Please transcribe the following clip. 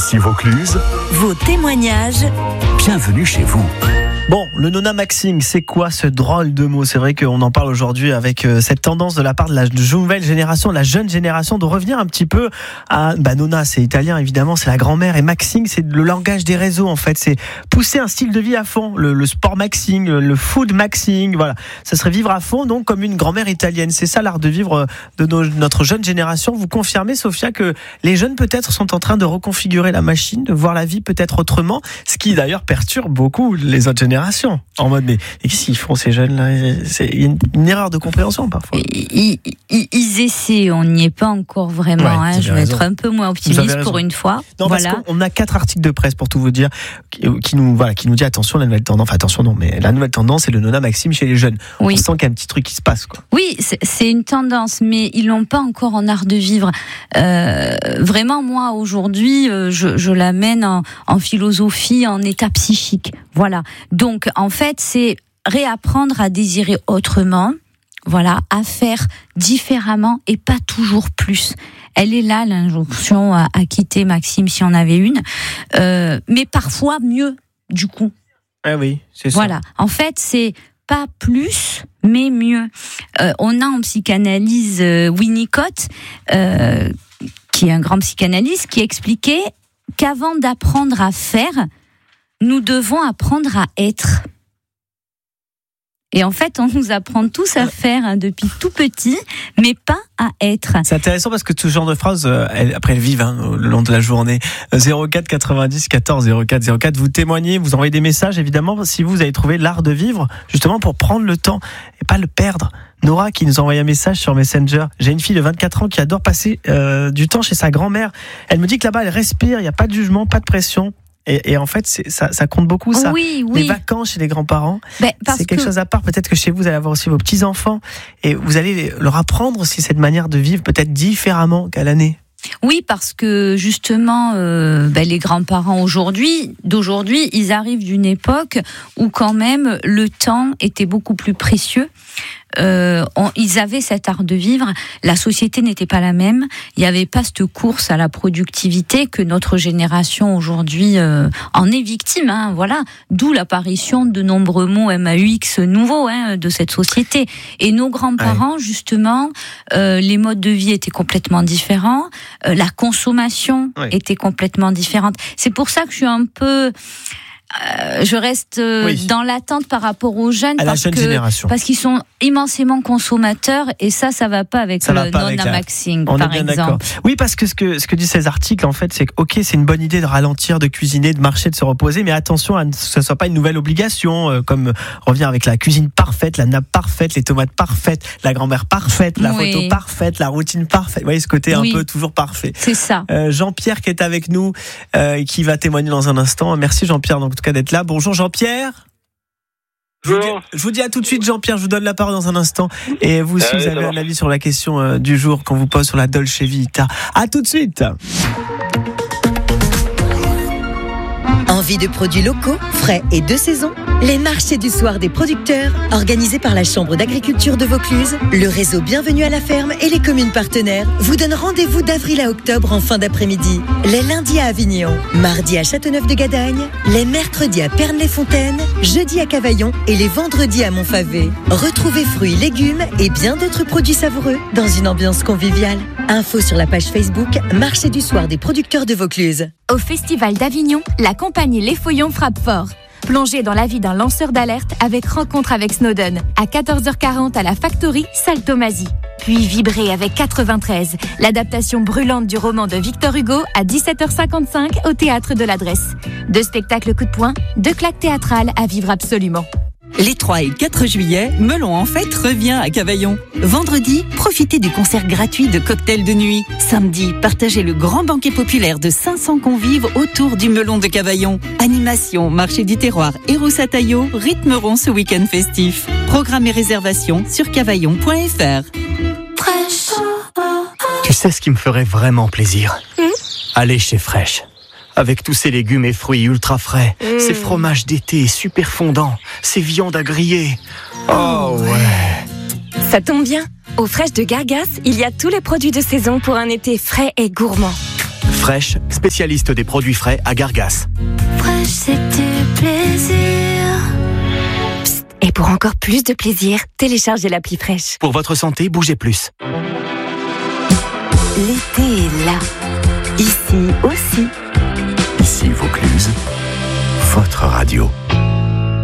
Ici Vaucluse. Vos témoignages. Bienvenue chez vous. Bon, le nona-maxing, c'est quoi ce drôle de mot ? C'est vrai qu'on en parle aujourd'hui avec cette tendance de la part de la nouvelle génération, de la jeune génération, de revenir un petit peu à... nona, c'est italien évidemment, c'est la grand-mère, et maxing, c'est le langage des réseaux en fait. C'est pousser un style de vie à fond, le sport maxing, le food maxing, voilà. Ça serait vivre à fond, donc comme une grand-mère italienne. C'est ça l'art de vivre de notre jeune génération. Vous confirmez, Sophia, que les jeunes peut-être sont en train de reconfigurer la machine, de voir la vie peut-être autrement, ce qui d'ailleurs perturbe beaucoup les autres générations. En mode, mais qu'est-ce qu'ils font ces jeunes-là ? Il y a une erreur de compréhension parfois. Ils essaient, on n'y est pas encore vraiment. Je vais être un peu moins optimiste pour une fois. Non, voilà. Parce qu'on a 4 articles de presse pour tout vous dire qui nous dit attention, la nouvelle tendance. Enfin attention non, mais la nouvelle tendance c'est le nona-maxime chez les jeunes. Oui. On sent qu'il y a un petit truc qui se passe, quoi. Oui, c'est une tendance, mais ils l'ont pas encore en art de vivre. Vraiment, moi aujourd'hui, je l'amène en philosophie, en état psychique. Voilà. Donc, en fait, c'est réapprendre à désirer autrement, voilà, à faire différemment et pas toujours plus. Elle est là, l'injonction à quitter Maxime si on avait une, mais parfois mieux, du coup. Ah oui, c'est ça. Voilà. En fait, c'est pas plus, mais mieux. On a en psychanalyse Winnicott, qui est un grand psychanalyste, qui expliquait qu'avant d'apprendre à faire, nous devons apprendre à être. Et en fait, on nous apprend tous à faire depuis tout petit, mais pas à être. C'est intéressant parce que tout ce genre de phrases, elles vivent le long de la journée. 04 90 14 04 04, vous témoignez, vous envoyez des messages, évidemment, si vous avez trouvé l'art de vivre, justement pour prendre le temps et pas le perdre. Nora qui nous envoie un message sur Messenger. J'ai une fille de 24 ans qui adore passer du temps chez sa grand-mère. Elle me dit que là-bas, elle respire, il n'y a pas de jugement, pas de pression. Et en fait, ça compte beaucoup, ça. Oui. Les vacances chez les grands-parents, c'est quelque chose à part. Peut-être que chez vous, vous allez avoir aussi vos petits-enfants. Et vous allez leur apprendre aussi cette manière de vivre, peut-être différemment qu'à l'année. Oui, parce que justement, les grands-parents d'aujourd'hui, ils arrivent d'une époque où quand même le temps était beaucoup plus précieux. Ils avaient cet art de vivre, la société n'était pas la même, il n'y avait pas cette course à la productivité que notre génération aujourd'hui en est victime, voilà. D'où l'apparition de nombreux mots MAUX nouveaux de cette société. Et nos grands-parents, justement, les modes de vie étaient complètement différents, la consommation était complètement différente. C'est pour ça que je suis un peu... je reste dans l'attente par rapport aux jeunes, parce qu'ils sont immensément consommateurs et ça va pas avec le nona-maxing, par exemple. D'accord. Oui, parce que ce que disent ces articles, en fait, c'est que c'est une bonne idée de ralentir, de cuisiner, de marcher, de se reposer, mais attention à ce que ce soit pas une nouvelle obligation, comme revient avec la cuisine parfaite, la nappe parfaite, les tomates parfaites, la grand-mère parfaite, la photo parfaite, la routine parfaite. Vous voyez ce côté un peu toujours parfait. C'est ça. Jean-Pierre qui est avec nous, qui va témoigner dans un instant. Merci Jean-Pierre, en tout cas d'être là. Bonjour Jean-Pierre. Je vous dis à tout de suite Jean-Pierre, je vous donne la parole dans un instant. Et vous aussi vous avez un avis sur la question du jour qu'on vous pose sur la Dolce Vita. À tout de suite. Envie de produits locaux, frais et de saison ? Les marchés du soir des producteurs, organisés par la Chambre d'agriculture de Vaucluse, le réseau Bienvenue à la ferme et les communes partenaires vous donnent rendez-vous d'avril à octobre en fin d'après-midi. Les lundis à Avignon, mardi à Châteauneuf-de-Gadagne, les mercredis à Pernes-les-Fontaines, jeudi à Cavaillon et les vendredis à Montfavet. Retrouvez fruits, légumes et bien d'autres produits savoureux dans une ambiance conviviale. Info sur la page Facebook Marché du soir des producteurs de Vaucluse. Au Festival d'Avignon, la compagnie Les Feuillons frappe fort. Plongez dans la vie d'un lanceur d'alerte avec Rencontre avec Snowden à 14h40 à la Factory, salle Thomasy. Puis vibrez avec 93, l'adaptation brûlante du roman de Victor Hugo à 17h55 au Théâtre de l'Adresse. 2 spectacles coup de poing, 2 claques théâtrales à vivre absolument. Les 3 et 4 juillet, Melon en fête revient à Cavaillon. Vendredi, profitez du concert gratuit de cocktails de nuit. Samedi, partagez le grand banquet populaire de 500 convives autour du Melon de Cavaillon. Animation, marché du terroir et Roussataillot rythmeront ce week-end festif. Programme et réservation sur cavaillon.fr. Tu sais ce qui me ferait vraiment plaisir ? Aller chez Fresh. Avec tous ces légumes et fruits ultra frais, ces fromages d'été super fondants, ces viandes à griller. Oh ouais. Ça tombe bien. Au Fresh de Gargas, il y a tous les produits de saison pour un été frais et gourmand. Fraîche, spécialiste des produits frais à Gargas. Fraîche, c'est du plaisir. Psst, et pour encore plus de plaisir, téléchargez l'appli Fraîche. Pour votre santé, bougez plus. L'été est là. Ici aussi.